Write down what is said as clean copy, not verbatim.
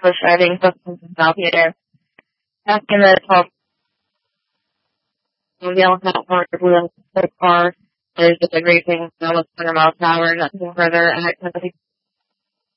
push driving substances out here. Back in the 12, the Elephant Park, the car, there's just a racing, 100 miles an hour, nothing further activity.